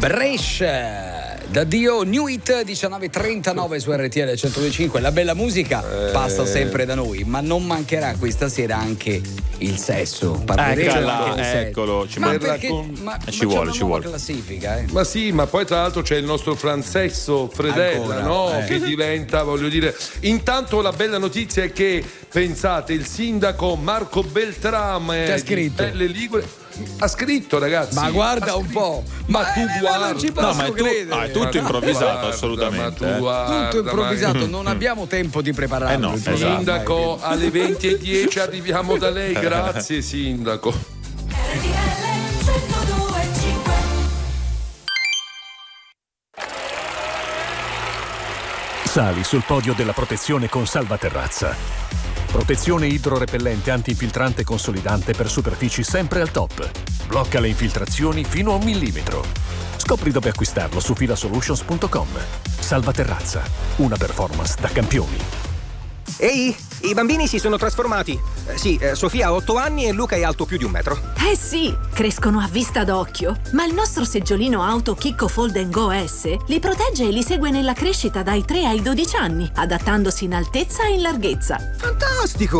Brescia da Dio, New Hit 19:39 su RTL 102.5. La bella musica passa sempre da noi, ma non mancherà questa sera anche il sesso. Eccolo, ci ma ci vuole. Classifica, Ma sì, ma poi tra l'altro c'è il nostro Francesso Fredella, ancora, no? Che diventa, voglio dire. Intanto la bella notizia è che, pensate, il sindaco Marco Beltrame c'ha scritto Belle Ligure ha scritto, ragazzi. Ma guarda un po'. Ma tu guarda. Non ci posso credere. È tutto improvvisato, assolutamente. Guarda, tutto improvvisato, non abbiamo tempo di prepararlo. No, esatto. Sindaco, alle 20:10 arriviamo da lei. Grazie, sindaco. Sali sul podio della protezione con Salvaterrazza. Protezione idrorepellente antinfiltrante consolidante per superfici sempre al top. Blocca le infiltrazioni fino a 1 millimetro. Scopri dove acquistarlo su filasolutions.com. Salvaterrazza, una performance da campioni. Ehi, i bambini si sono trasformati. Sì, Sofia ha 8 anni e Luca è alto più di 1 metro. Eh sì, crescono a vista d'occhio. Ma il nostro seggiolino auto Kikko Fold & Go S li protegge e li segue nella crescita dai 3 ai 12 anni, adattandosi in altezza e in larghezza. Fantastico!